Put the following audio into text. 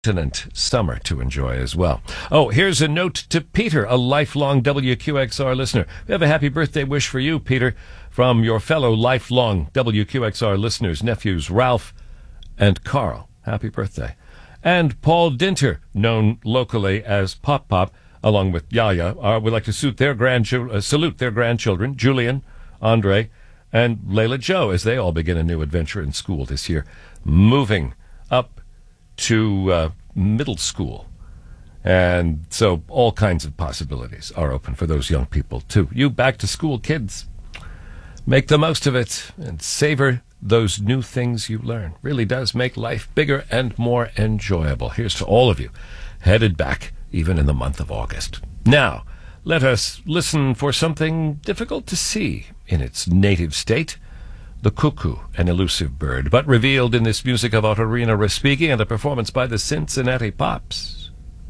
continent summer to enjoy as well. Oh, here's a note to Peter, a lifelong WQXR listener. We have a happy birthday wish for you, Peter, from your fellow lifelong WQXR listeners, nephews Ralph and Carl. Happy birthday. And Paul Dinter, known locally as Pop Pop, along with Yaya, would like to salute their grandchildren, Julian, Andre, and Layla Joe, as they all begin a new adventure in school this year, moving up to middle school. And so all kinds of possibilities are open for those young people, too. You back-to-school kids, make the most of it and savor those new things you learn. Really does make life bigger and more enjoyable. Here's to all of you headed back even in the month of August. Now, let us listen for something difficult to see in its native state. The cuckoo, an elusive bird, but revealed in this music of Ottorino Respighi and a performance by the Cincinnati Pops.